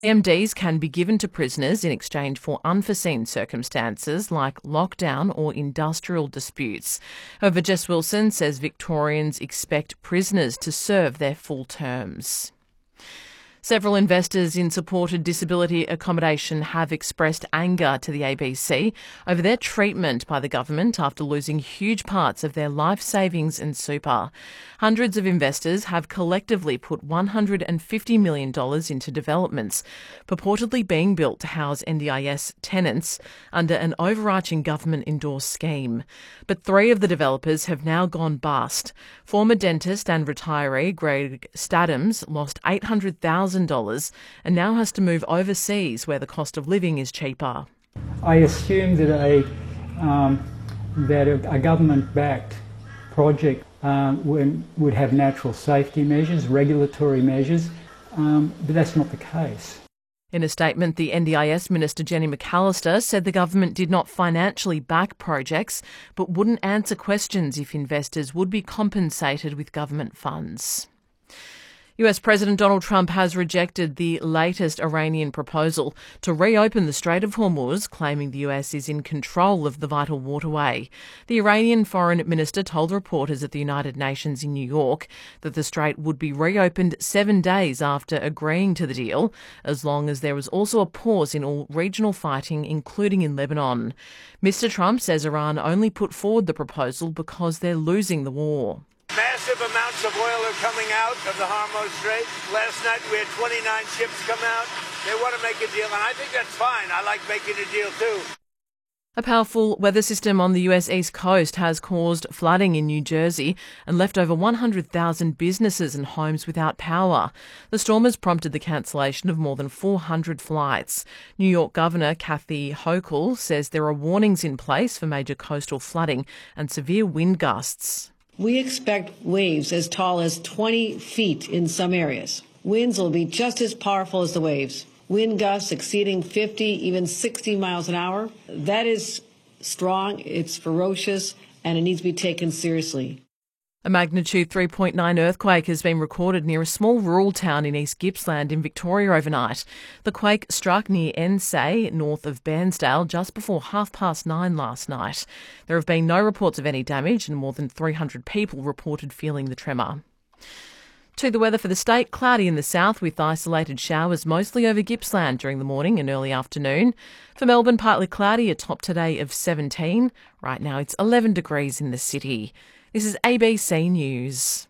MDs can be given to prisoners in exchange for unforeseen circumstances like lockdown or industrial disputes. However, Jess Wilson says Victorians expect prisoners to serve their full terms. Several investors in supported disability accommodation have expressed anger to the ABC over their treatment by the government after losing huge parts of their life savings and super. Hundreds of investors have collectively put $150 million into developments, purportedly being built to house NDIS tenants under an overarching government-endorsed scheme. But three of the developers have now gone bust. Former dentist and retiree Greg Stadhams lost $800,000 and now has to move overseas where the cost of living is cheaper. I assume that a government-backed project would have natural safety measures, regulatory measures, but that's not the case. In a statement, the NDIS Minister Jenny McAllister said the government did not financially back projects but wouldn't answer questions if investors would be compensated with government funds. US President Donald Trump has rejected the latest Iranian proposal to reopen the Strait of Hormuz, claiming the US is in control of the vital waterway. The Iranian foreign minister told reporters at the United Nations in New York that the strait would be reopened 7 days after agreeing to the deal, as long as there was also a pause in all regional fighting, including in Lebanon. Mr. Trump says Iran only put forward the proposal because they're losing the war. Massive amounts of oil are coming out of the Hormuz Strait. Last night we had 29 ships come out. They want to make a deal, and I think that's fine. I like making a deal too. A powerful weather system on the US East Coast has caused flooding in New Jersey and left over 100,000 businesses and homes without power. The storm has prompted the cancellation of more than 400 flights. New York Governor Kathy Hochul says there are warnings in place for major coastal flooding and severe wind gusts. We expect waves as tall as 20 feet in some areas. Winds will be just as powerful as the waves. Wind gusts exceeding 50, even 60 miles an hour. That is strong, it's ferocious, and it needs to be taken seriously. A magnitude 3.9 earthquake has been recorded near a small rural town in East Gippsland in Victoria overnight. The quake struck near Ensay, north of Bairnsdale, just before 9:30 last night. There have been no reports of any damage and more than 300 people reported feeling the tremor. To the weather for the state, cloudy in the south with isolated showers mostly over Gippsland during the morning and early afternoon. For Melbourne, partly cloudy, a top today of 17. Right now it's 11 degrees in the city. This is ABC News.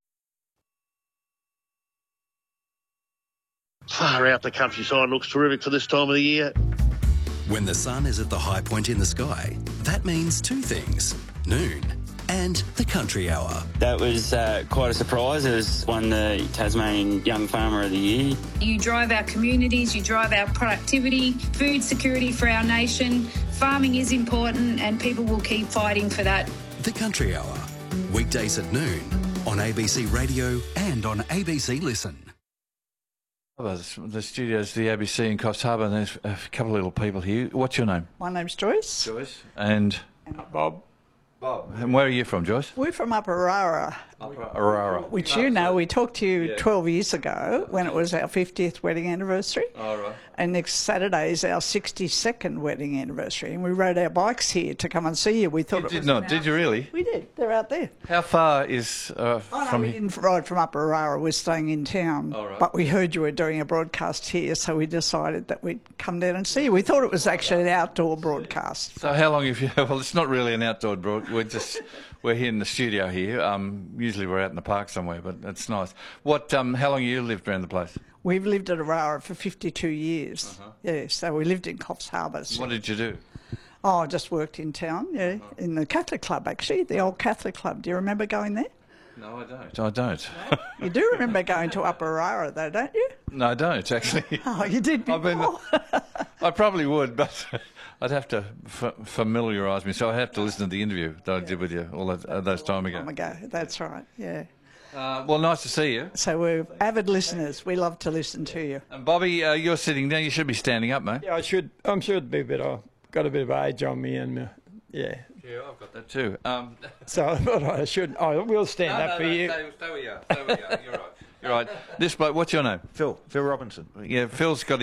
Far out, the countryside looks terrific for this time of the year. When the sun is at the high point in the sky, that means two things: noon and the country hour. That was quite a surprise. It was won the Tasmanian Young Farmer of the Year. You drive our communities, you drive our productivity, food security for our nation. Farming is important and people will keep fighting for that. The Country Hour, weekdays at noon on ABC Radio and on ABC Listen. The studio's the ABC in Coffs Harbour, and there's a couple of little people here. What's your name? My name's Joyce. Joyce. And Bob. Bob. And where are you from, Joyce? We're from Upper Arara. Which you know, we talked to you 12 years ago when it was our 50th wedding anniversary. Oh, right. And next Saturday is our 62nd wedding anniversary. And we rode our bikes here to come and see you. We thought it was... Did you really? We did. They're out there. How far is from we here? didn't ride from Upper Arara. We're staying in town. Oh, right. But we heard you were doing a broadcast here, so we decided that we'd come down and see you. We thought it was actually an outdoor broadcast. So how long have you... Well, it's not really an outdoor broadcast. We're here in the studio here. Usually we're out in the park somewhere, but it's nice. How long have you lived around the place? We've lived at Arara for 52 years. Yeah, so we lived in Coffs Harbour. What did you do? Oh, I just worked in town, in the Catholic Club, actually, the old Catholic Club. Do you remember going there? No, I don't. You do remember going to Upper Arara, though, don't you? No, I don't, actually. Oh, you did before? I probably would, but I'd have to familiarise me, so I'd have to listen to the interview that I did with you all those time ago. That's right, yeah. Well, nice to see you. So we're avid listeners. We love to listen to you. And Bobby, you're sitting down. You should be standing up, mate. Yeah, I should. I'm sure it'd be a bit. I've got a bit of age on me, and Yeah, I've got that too. So I thought I should. I will stand up for you. Stay where you are. You're right. You're right. This bloke, what's your name? Phil Robinson. Yeah, Phil's got